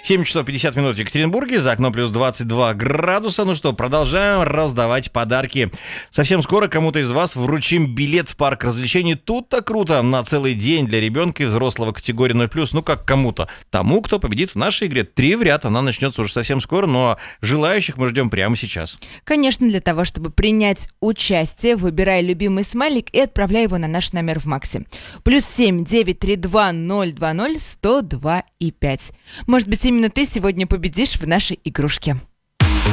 7 часов 50 минут в Екатеринбурге, за окном плюс 22 градуса. Ну что, продолжаем раздавать подарки. Совсем скоро кому-то из вас вручим билет в парк развлечений «Тут-то круто» на целый день для ребенка и взрослого категории 0+. Ну как кому-то? Тому, кто победит в нашей игре 3 в ряд. Она начнется уже совсем скоро, но желающих мы ждем прямо сейчас. Конечно, для того, чтобы принять участие, выбирай любимый смайлик и отправляй его на наш номер в Максе. +7 932 020 102 и 5. Может быть, именно ты сегодня победишь в нашей игрушке.